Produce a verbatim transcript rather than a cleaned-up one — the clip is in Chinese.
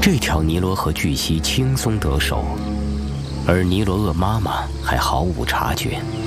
这场尼罗河巨蜥轻松得手，而尼罗鳄妈妈还毫无察觉。